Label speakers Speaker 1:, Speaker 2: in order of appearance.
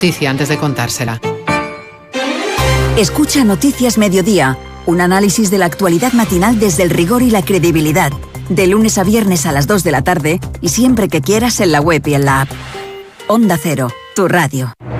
Speaker 1: noticia antes de contársela.
Speaker 2: Escucha Noticias Mediodía, un análisis de la actualidad matinal desde el rigor y la credibilidad. De lunes a viernes a las 2 de la tarde y siempre que quieras en la web y en la app. Onda Cero, tu radio.